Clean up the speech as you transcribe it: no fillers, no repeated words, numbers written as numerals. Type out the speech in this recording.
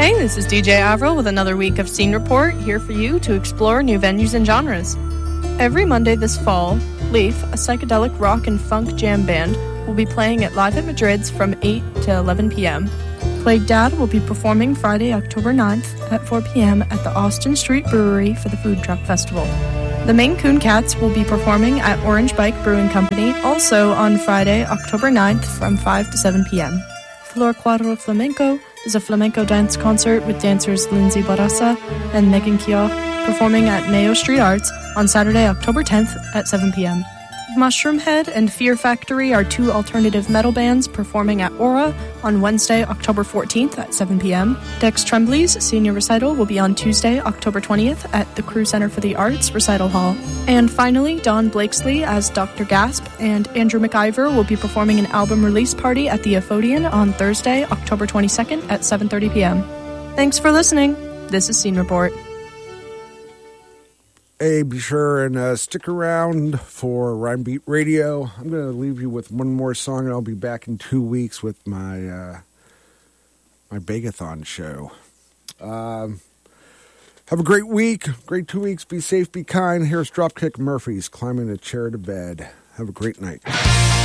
Hey, this is DJ Avril with another week of Scene Report, here for you to explore new venues and genres. Every Monday this fall, Leaf, a psychedelic rock and funk jam band, will be playing at Live at Madrid's from 8 to 11 p.m. Plague Dad will be performing Friday, October 9th at 4 p.m. at the Austin Street Brewery for the Food Truck Festival. The Maine Coon Cats will be performing at Orange Bike Brewing Company also on Friday, October 9th from 5 to 7 p.m. Flor Cuadro Flamenco is a flamenco dance concert with dancers Lindsay Barraza and Megan Kio performing at Mayo Street Arts on Saturday, October 10th at 7 p.m. Mushroomhead and Fear Factory are two alternative metal bands performing at Aura on Wednesday, October 14th at 7 p.m. Dex Tremblay's senior recital will be on Tuesday, October 20th at the Crew Center for the Arts Recital Hall. And finally, Don Blakesley as Dr. Gasp and Andrew McIver will be performing an album release party at the Aphodian on Thursday, October 22nd at 7:30 p.m. Thanks for listening. This is Scene Report. Hey, be sure and stick around for Rhyme Beat Radio. I'm going to leave you with one more song, and I'll be back in 2 weeks with my my Bagathon show. Have a great week, great 2 weeks. Be safe, be kind. Here's Dropkick Murphys, Climbing a Chair to Bed. Have a great night.